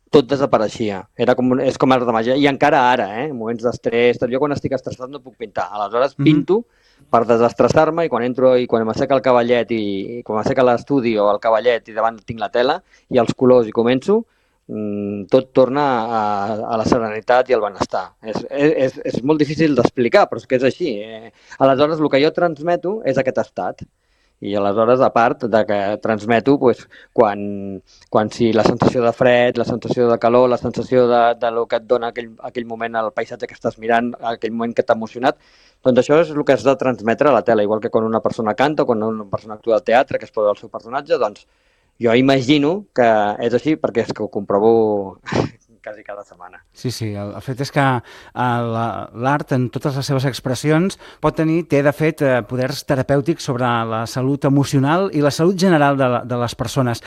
tot desapareixia. És com art de màgia. I encara ara, en moments d'estrès, jo quan estic estressat no puc pintar. Aleshores pinto per desestressar-me i quan entro i quan m'asseca el cavallet i quan m'asseca l'estudi o el cavallet i davant tinc la tela i els colors i començo, tot torna a la serenitat i al benestar. És molt difícil d'explicar, però és que és així. Aleshores, el que jo transmeto és aquest estat. I aleshores, a part de que transmeto quan si la sensació de fred, la sensació de calor, la sensació de lo que et dona aquell moment, el paisatge que estàs mirant, aquell moment que t'ha emocionat, doncs això és el que has de transmetre a la tele, igual que quan una persona canta o quan una persona actua al teatre, que es posa el seu personatge, doncs jo imagino que és així perquè és que ho comprovo quasi cada setmana. Sí, sí, el fet és que l'art en totes les seves expressions té de fet poders terapèutics sobre la salut emocional i la salut general de les persones.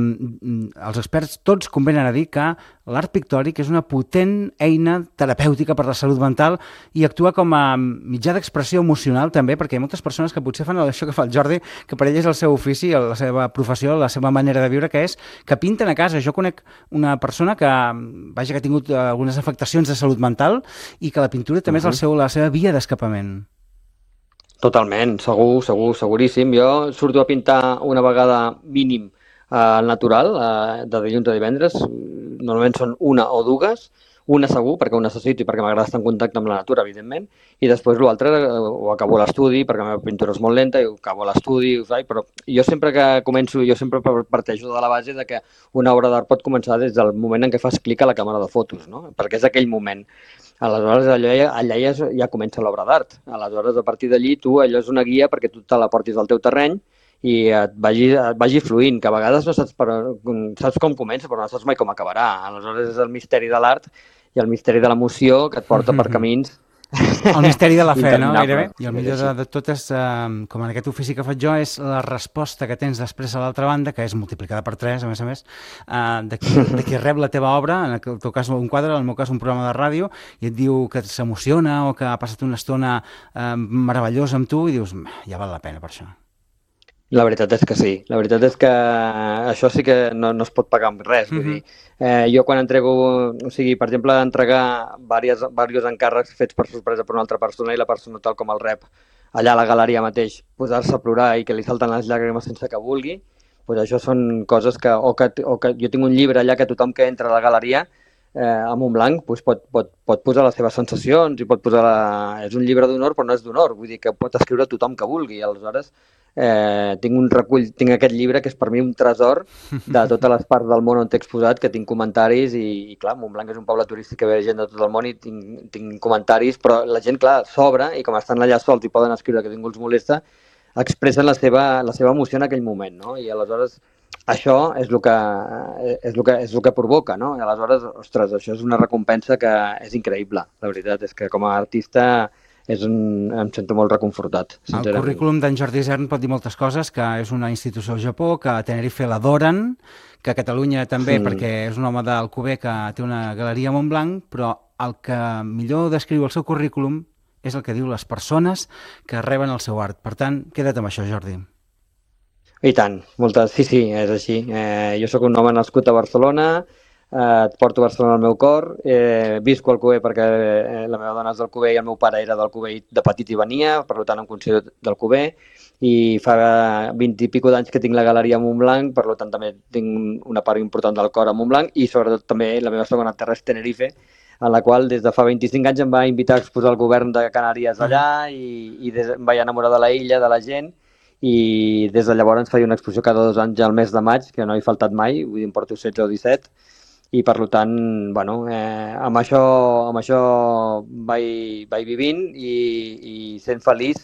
Els experts tots convenen a dir que l'art pictòric és una potent eina terapèutica per la salut mental i actua com a mitjà d'expressió emocional també, perquè hi ha moltes persones que potser fan això que fa el Jordi, que per ell és el seu ofici, la seva professió, la seva manera de viure, que és que pinten a casa. Jo conec una persona que vaja, que ha tingut algunes afectacions de salut mental i que la pintura també és la seva via d'escapament. Totalment, seguríssim. Jo surto a pintar una vegada mínim al natural, de dilluns a divendres. Normalment són una o dues, una segur, perquè ho necessito i perquè m'agrada estar en contacte amb la natura, evidentment, i després l'altre ho acabo a l'estudi, perquè la meva pintura és molt lenta, i ho acabo a l'estudi, però jo sempre que començo, jo sempre parteixo de la base de que una obra d'art pot començar des del moment en què fas clic a la càmera de fotos, no? Perquè és aquell moment. Aleshores, allà ja comença l'obra d'art. Aleshores, a partir d'allí, allò és una guia perquè tu te la portis al teu terreny i et vagi fluint, que a vegades no saps com comença, però no saps mai com acabarà. Aleshores, és el misteri de l'art i el misteri de l'emoció que et porta per camins. El misteri de la fe, no? Gairebé. I el millor de tot és, com en aquest ofici que faig jo, és la resposta que tens després a l'altra banda, que és multiplicada per 3, a més, de qui rep la teva obra, en el teu cas un quadre, en el meu cas un programa de ràdio, i et diu que s'emociona o que ha passat una estona meravellosa amb tu i dius, ja val la pena per això. La veritat és que sí. La veritat és que això sí que no es pot pagar amb res. Vull dir, jo quan entrego, o sigui, per exemple, entregar diversos encàrrecs fets per sorpresa per una altra persona i la persona tal com el rep allà a la galeria mateix, posar-se a plorar i que li salten les llàgrimes sense que vulgui, doncs això són coses que jo tinc un llibre allà que tothom que entra a la galeria amb un blanc pot posar les seves sensacions i pot posar és un llibre d'honor però no és d'honor, vull dir que pot escriure tothom que vulgui. Aleshores tinc aquest llibre que és per mi un tresor de totes les parts del món on t'he exposat, que tinc comentaris i clar, Montblanc és un poble turístic que ve gent de tot el món i tinc comentaris, però la gent, clar, s'obre i com estan allà sols i poden escriure que ningú els molesta, expressen la seva emoció en aquell moment, no? I aleshores això és el que provoca, no? I aleshores, ostres, això és una recompensa que és increïble, la veritat, és que com a artista em sento molt reconfortat, sincerament. El currículum d'en Jordi Isern pot dir moltes coses, que és una institució al Japó, que a Tenerife l'adoren, que a Catalunya també, perquè és un home d'Alcover que té una galeria a Montblanc, però el que millor descriu el seu currículum és el que diu les persones que reben el seu art. Per tant, queda't amb això, Jordi. I tant, sí, és així. Jo sóc un home nascut a Barcelona, et porto a Barcelona al meu cor, visco a Alcover perquè la meva dona és d'Alcover i el meu pare era d'Alcover i de petit hi venia, per tant em considero d'Alcover, i fa 20 i pico d'anys que tinc la galeria a Montblanc, per tant també tinc una part important del cor a Montblanc i sobretot també la meva segona terra és Tenerife, en la qual des de fa 25 anys em va invitar a exposar el govern de Canàries allà i em vaig enamorar de la illa, de la gent, i des de llavors ens feia una exposició cada 2 anys al mes de maig, que no he faltat mai, vull dir, em porto 16 o 17, i per tant, bueno, amb això vaig vivint i sent feliç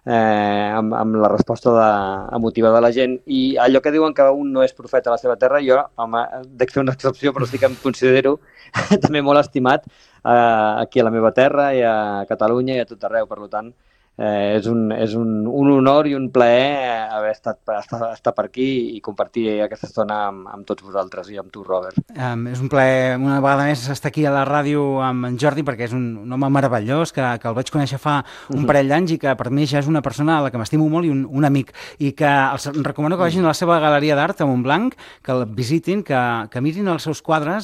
amb la resposta emotiva de la gent. I allò que diuen que un no és profeta a la seva terra, jo dec fer una excepció, però sí que em considero també molt estimat aquí a la meva terra i a Catalunya i a tot arreu. Per tant, és un honor i un plaer haver estat per aquí i compartir aquesta estona amb tots vosaltres i amb tu, Robert. És un plaer una vegada més estar aquí a la ràdio amb en Jordi, perquè és un home meravellós que el vaig conèixer fa un parell d'anys i que per mi ja és una persona a la que m'estimo molt i un amic, i que els recomano que vagin a la seva galeria d'art a Montblanc, que el visitin, que mirin els seus quadres